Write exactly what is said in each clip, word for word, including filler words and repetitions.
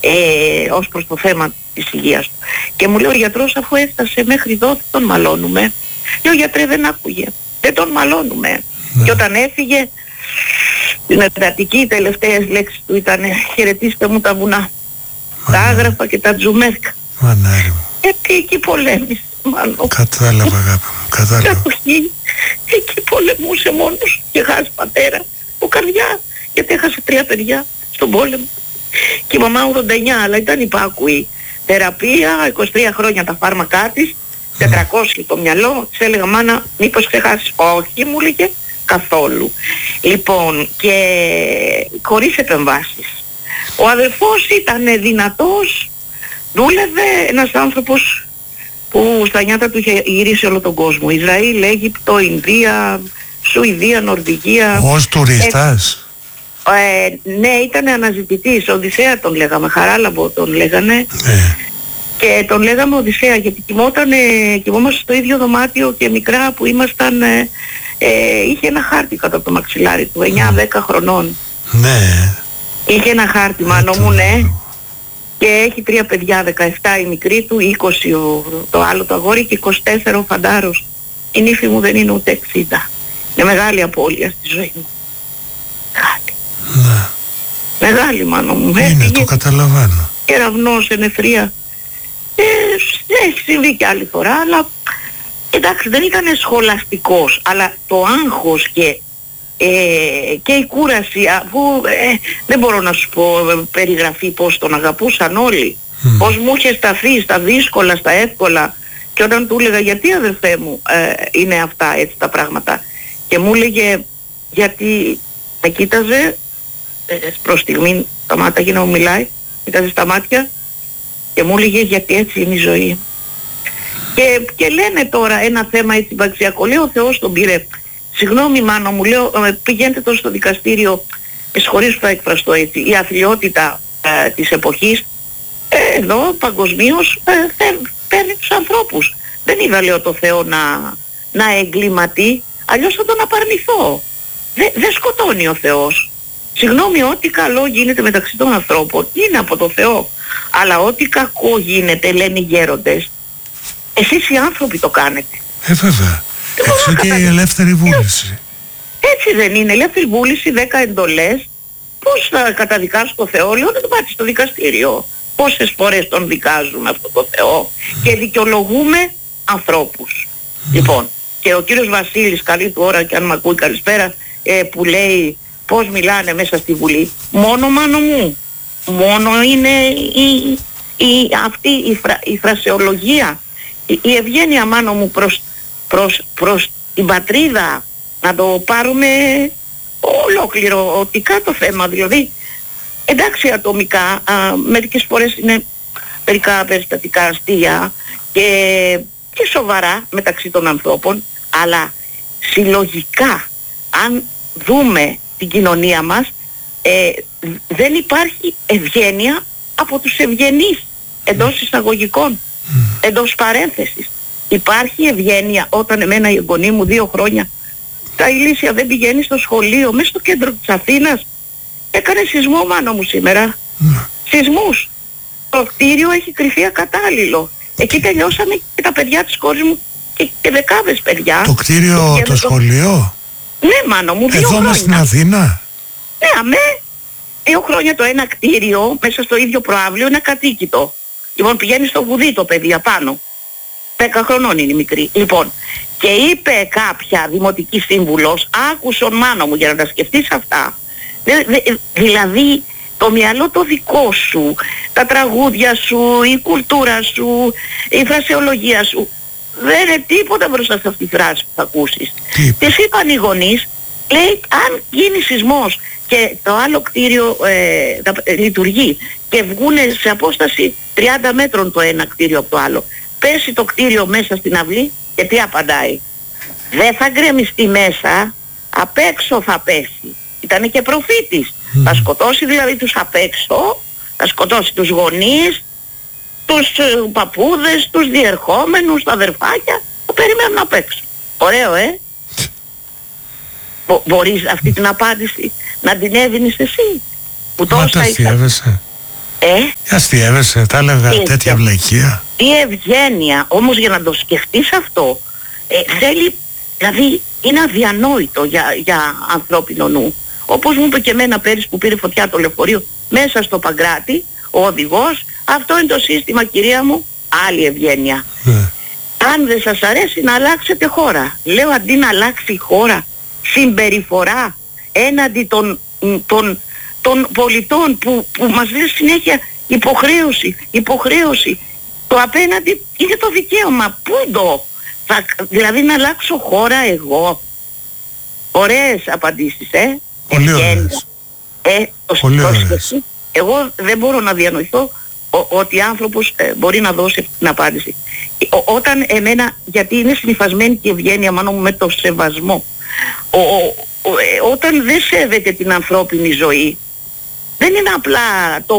ε, ως προς το θέμα της υγείας του. Και μου λέει ο γιατρός, αφού έφτασε μέχρι εδώ τον μαλώνουμε. Λέω, γιατρέ, δεν άκουγε, δεν τον μαλώνουμε. Ναι. Και όταν έφυγε, την εντατική, οι τελευταίες λέξεις του ήταν, χαιρετίστε μου τα βουνά, τα άγραφα και τα τζουμέρκα. Μανάρι μου. Γιατί εκεί πολέμησε, μάλλον. Κατάλαβα, αγάπη μου, κατάλαβα. Κατοχή, εκεί πολεμούσε μόνος και χάσει πατέρα, ο καρδιά, γιατί έχασε τρία παιδιά στον πόλεμο. Και η μαμά ογδόντα εννιά, αλλά ήταν υπάκουη. Θεραπεία, είκοσι τρία χρόνια τα φάρμακά της, τετρακόσια το μυαλό, της έλεγα, μάνα, μήπως ξεχάσεις? Όχι, μου έλεγε, καθόλου. Λοιπόν, και χωρίς επεμβάσεις. Ο αδερφός ήταν δυνατός, δούλευε, ένας άνθρωπος που στα νιάτα του είχε γυρίσει όλο τον κόσμο. Ισραήλ, Αίγυπτο, Ινδία, Σουηδία, Νορβηγία. Ως τουρίστας. Ε, ε, ναι, ήταν αναζητητής, Οδυσσέα τον λέγαμε, Χαράλαμπο τον λέγανε. Ε. Και τον λέγαμε Οδυσσέα γιατί κοιμόταν, ε, κοιμόμαστε στο ίδιο δωμάτιο και μικρά που ήμασταν, ε, ε, είχε ένα χάρτη κάτω από το μαξιλάρι του, εννιά δέκα χρονών. Ναι. Είχε ένα χάρτη, μάνο μου, ναι. Και έχει τρία παιδιά, δεκαεπτά η μικρή του, είκοσι ο, το άλλο το αγόρι και είκοσι τέσσερα ο φαντάρος. Η νύφη μου δεν είναι ούτε εξήντα. Είναι μεγάλη απώλεια στη ζωή μου. Μεγάλη. Ναι. Μεγάλη, μάνο μου. Είναι, Έφυγε, το καταλαβαίνω. κεραυνός, ενεφρία. Ε, έχει συμβεί και άλλη φορά, αλλά εντάξει, δεν ήταν σχολαστικός, αλλά το άγχος και, ε, και η κούραση, αφού ε, δεν μπορώ να σου πω ε, περιγραφή πώς τον αγαπούσαν όλοι, mm. πώς μου είχε σταθεί στα δύσκολα, στα εύκολα, και όταν του έλεγα, γιατί αδερφέ μου ε, είναι αυτά έτσι τα πράγματα, και μου έλεγε, γιατί με κοίταζε ε, προς στιγμή, τα μάτια να μου μιλάει, κοίταζε στα μάτια και μου έλεγε, γιατί έτσι είναι η ζωή. Και, και λένε τώρα ένα θέμα έτσι μπαξιακό, λέω, ο Θεός τον πήρε. Συγγνώμη, μάνο μου, λέω, πηγαίνετε τώρα στο δικαστήριο, με συγχωρείς που θα εκφραστώ έτσι, η αθλιότητα ε, της εποχής, ε, εδώ παγκοσμίως ε, παίρνει τους ανθρώπους. Δεν είδα, λέω, το Θεό να, να εγκληματεί, αλλιώς θα τον απαρνηθώ. Δεν δε σκοτώνει ο Θεός. Συγγνώμη, ό,τι καλό γίνεται μεταξύ των ανθρώπων είναι από το Θεό. Αλλά ό,τι κακό γίνεται, λένε οι γέροντες, εσείς οι άνθρωποι το κάνετε. Ε, βέβαια. Εξού και η ελεύθερη βούληση. Έτσι δεν είναι? Ελεύθερη βούληση, δέκα εντολές. Πώς θα καταδικάσω το Θεό? Λέω, να το πάτε στο δικαστήριο. Πόσες φορές τον δικάζουμε αυτό το Θεό mm. και δικαιολογούμε ανθρώπους. Mm. Λοιπόν, και ο κύριος Βασίλης, καλή του ώρα και αν μ' ακούει, καλησπέρα, ε, που λέει πώς μιλάνε μέσα στη Βουλή. Μόνο, μάνο μου, μόνο είναι η, η, αυτή η, φρα, η φρασεολογία, η, η ευγένεια, μάνο μου, προς, προς, προς την πατρίδα, να το πάρουμε ολόκληρωτικά το θέμα. Δηλαδή, εντάξει, ατομικά, α, μερικές φορές είναι μερικά περιστατικά αστεία και, και σοβαρά μεταξύ των ανθρώπων, αλλά συλλογικά, αν δούμε την κοινωνία μας, ε, δεν υπάρχει ευγένεια από τους ευγενείς, εντός εισαγωγικών, mm. εντός παρένθεσης. Υπάρχει ευγένεια όταν εμένα η εγγονή μου δύο χρόνια τα ηλίσια δεν πηγαίνει στο σχολείο, μέσα στο κέντρο της Αθήνας, έκανε σεισμό, μάνο μου, σήμερα. Mm. Σεισμούς. Το κτίριο έχει κρυφεί ακατάλληλο. Εκεί τελειώσαμε και τα παιδιά της κόρης μου και, και δεκάδες παιδιά. Το κτίριο, το σχολείο? Ναι, μάνο μου, δύο Εδώ χρόνια. μες στην Αθήνα? Ναι, αμέ. Δύο χρόνια το ένα κτίριο, μέσα στο ίδιο προαύλιο, είναι ακατοίκητο. Λοιπόν, πηγαίνει στο βουδί το παιδί απάνω. Δέκα χρονών είναι η μικρή. Λοιπόν, και είπε κάποια δημοτική σύμβουλος, άκουσον, μάνο μου, για να τα σκεφτείς αυτά. Δε, δε, δηλαδή, το μυαλό το δικό σου, τα τραγούδια σου, η κουλτούρα σου, η φρασεολογία σου, δεν είναι τίποτα μπροστά σε αυτή τη φράση που θα ακούσεις. Τις είπαν οι γονείς, λέει, αν γίνει σεισμός και το άλλο κτίριο ε, τα, ε, λειτουργεί και βγούνε σε απόσταση τριάντα μέτρων το ένα κτίριο από το άλλο, πέσει το κτίριο μέσα στην αυλή, και τι απαντάει? Δεν θα γκρεμιστεί μέσα, απ' έξω θα πέσει. Ήτανε και προφήτης. Mm. Θα σκοτώσει δηλαδή τους απ' έξω, θα σκοτώσει τους γονείς, τους ε, παππούδες, τους διερχόμενους, τα αδερφάκια που περιμένουν απ' έξω. Ωραίο, ε? Μπο, μπορείς αυτή την απάντηση να την έδινες εσύ? Που τόσα είχα... Ε, αστιεύεσαι, τα έλεγα τι τέτοια ευγένεια. βλακεία. Τι ευγένεια. Όμως για να το σκεφτείς αυτό, ε, θέλει, δηλαδή είναι αδιανόητο για, για ανθρώπινο νου. Όπως μου είπε και εμένα πέρυσι που πήρε φωτιά το λεωφορείο μέσα στο Παγκράτη, ο οδηγός, αυτό είναι το σύστημα, κυρία μου, άλλη ευγένεια. Ναι. Αν δεν σας αρέσει να αλλάξετε χώρα. Λέω, αντί να αλλάξει η χώρα, συμπεριφορά έναντι των, των, των πολιτών που, που μας λέει συνέχεια υποχρέωση, υποχρέωση. Το απέναντι είναι το δικαίωμα. Πού το, θα, δηλαδή να αλλάξω χώρα εγώ. Ωραίες απαντήσεις, ε. Πολύ ωραίες. Ε, το Πολύ το ωραίες. σκεφτεί. Εγώ δεν μπορώ να διανοηθώ ο, ότι άνθρωπος ε, μπορεί να δώσει την απάντηση. Ο, όταν εμένα, γιατί είναι συνυφασμένη και η ευγένεια μάλλον μου με το σεβασμό. Ο, ο, ο, ε, όταν δεν σέβεται την ανθρώπινη ζωή, δεν είναι απλά το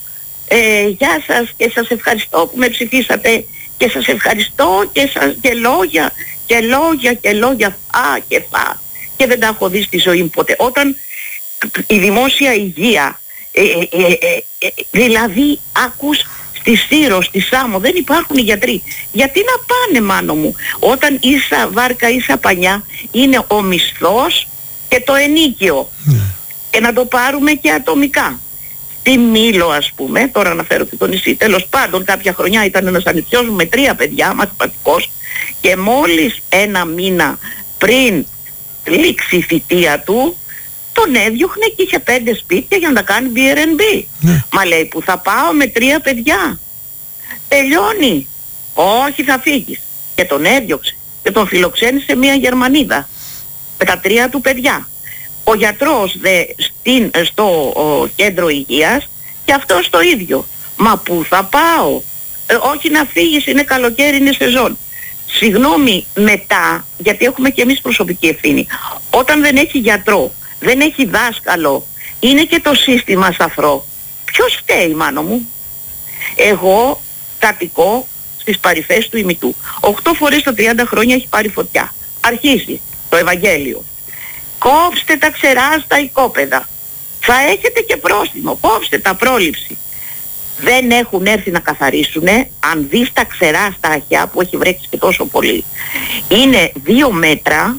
ε, γεια σας και σας ευχαριστώ που με ψηφίσατε και σας ευχαριστώ και, σας, και λόγια και λόγια και λόγια φα και φα και δεν τα έχω δει στη ζωή μου ποτέ. Όταν η δημόσια υγεία ε, ε, ε, ε, δηλαδή ακούς στη Σύρο, στη Σάμο δεν υπάρχουν οι γιατροί. Γιατί να πάνε, μάνο μου, όταν ίσα βάρκα ίσα πανιά είναι ο μισθός και το ενίκιο. Ναι. Και να το πάρουμε και ατομικά. Στη Μήλο, ας πούμε, τώρα αναφέρω και το νησί, τέλος πάντων κάποια χρονιά ήταν ένας ανιψιός μου με τρία παιδιά, μαθηματικός, και μόλις ένα μήνα πριν λήξει η θητεία του τον έδιωχνε και είχε πέντε σπίτια για να τα κάνει Airbnb. Ναι. Μα λέει, που θα πάω με τρία παιδιά. Τελειώνει. Όχι, θα φύγεις. Και τον έδιωξε και τον φιλοξένησε μια Γερμανίδα με τα τρία του παιδιά. Ο γιατρός δε στην, στο ο, κέντρο υγείας και αυτός το ίδιο. Μα πού θα πάω. Ε, όχι να φύγεις, είναι καλοκαίρι, είναι σεζόν. Συγγνώμη, μετά, γιατί έχουμε και εμείς προσωπική ευθύνη, όταν δεν έχει γιατρό, δεν έχει δάσκαλο, είναι και το σύστημα σαφρό. Ποιος φταίει, μάνο μου? Εγώ κατοικώ στις παρυφές του ημιτού. Οχτώ φορές στα τριάντα χρόνια έχει πάρει φωτιά. Αρχίζει το Ευαγγέλιο. Κόψτε τα ξερά στα οικόπεδα. Θα έχετε και πρόστιμο. Κόψτε τα, πρόληψη. Δεν έχουν έρθει να καθαρίσουνε. Αν δεις τα ξερά στα αχιά που έχει βρέξει και τόσο πολύ, είναι δύο μέτρα.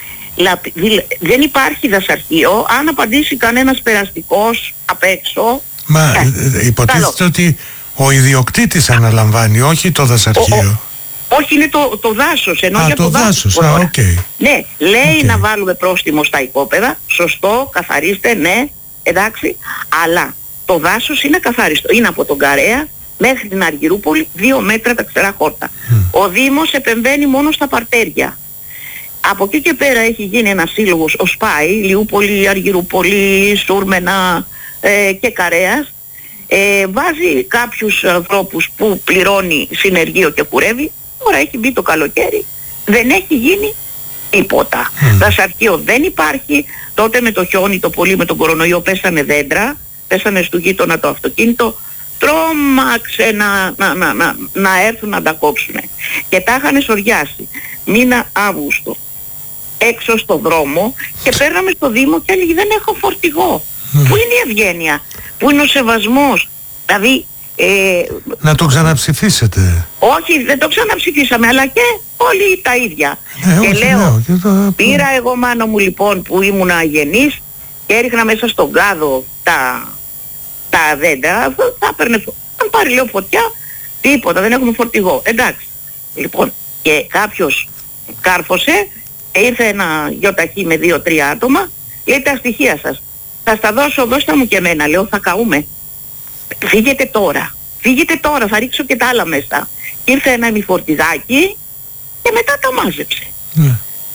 Δεν υπάρχει δασαρχείο. Αν απαντήσει κανένας περαστικός απ' έξω. Μα ε, υποτίθεται καλό. ότι ο ιδιοκτήτης αναλαμβάνει, όχι το δασαρχείο. Ο, ο, όχι, είναι το, το δάσος. Ενώ Α, για το, το δάσος, δάσος. α, οκ. Okay. Ναι, λέει Okay. να βάλουμε πρόστιμο στα οικόπεδα. Σωστό, καθαρίστε, ναι, εντάξει. Αλλά το δάσος είναι καθάριστο. Είναι από τον Καρέα μέχρι την Αργυρούπολη, δύο μέτρα τα ξερά χόρτα. Mm. Ο Δήμος επεμβαίνει μόνο στα παρτέρια. Από εκεί και πέρα έχει γίνει ένας σύλλογος, ο ΣΠΑΙ, Λιούπολη, Αργυρούπολη, Σούρμενα ε, και Καρέας. Ε, βάζει κάποιους ανθρώπους που πληρώνει συνεργείο και κουρεύει. Τώρα έχει μπει το καλοκαίρι, δεν έχει γίνει τίποτα. Mm. Δασαρχείο δεν υπάρχει. Τότε με το χιόνι το πολύ, με τον κορονοϊό, πέσανε δέντρα, πέσανε στο γείτονα το αυτοκίνητο, τρόμαξε να, να, να, να, να έρθουν να τα κόψουν. Και τα είχαν σοριάσει μήνα Αύγουστο έξω στο δρόμο και παίρναμε στο Δήμο και έλεγε δεν έχω φορτηγό. Mm. Πού είναι η ευγένεια, πού είναι ο σεβασμός? Δηλαδή ε, να το ξαναψηφίσετε. όχι, δεν το ξαναψηφίσαμε, αλλά και όλοι τα ίδια. Ε, και όχι, λέω, λέω, και το... πήρα εγώ, μάνο μου, λοιπόν, που ήμουν αγενής και έριχνα μέσα στον κάδο τα, τα δέντρα. Θα έπαιρνε, αν πάρει λέω φωτιά, τίποτα, δεν έχουμε φορτηγό. Εντάξει. Λοιπόν, και κάποιος κάρφωσε, ήρθε ένα γιοταχή με δύο-τρία άτομα, λέει τα στοιχεία σας. Θα στα δώσω, δώστε μου και εμένα. Λέω, θα καούμε. Φύγετε τώρα. Φύγετε τώρα, θα ρίξω και τα άλλα μέσα. Ήρθε ένα ημιφορτηγάκι και μετά τα μάζεψε. Ναι.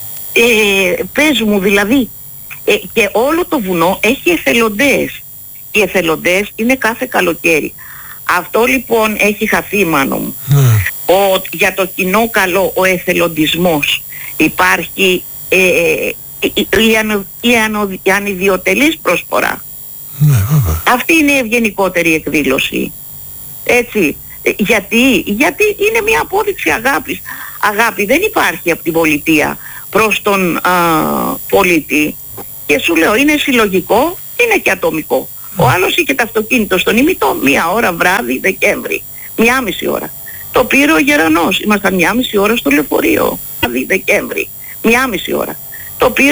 Ε, πες μου δηλαδή, ε, και όλο το βουνό έχει εθελοντές. Οι εθελοντές είναι κάθε καλοκαίρι. Αυτό λοιπόν έχει χαθεί, μάνο μου. Ναι. Ο, για το κοινό καλό, ο εθελοντισμός. Υπάρχει ε, η, η, ανο, η, ανο, η ανιδιοτελής προσφορά. Ναι, βέβαια. Αυτή είναι η ευγενικότερη εκδήλωση. Έτσι. Γιατί, γιατί είναι μια απόδειξη αγάπης. Αγάπη δεν υπάρχει από την πολιτεία προς τον α, πολίτη. Και σου λέω, είναι συλλογικό, είναι και ατομικό. Ο άλλος είχε το αυτοκίνητο στον ημιτό, μία ώρα βράδυ Δεκέμβρη, μία μισή ώρα. Το πήρε ο Γερανός, ήμασταν μία μισή ώρα στο λεωφορείο, βράδυ Δεκέμβρη, μία μισή ώρα. Το πήρε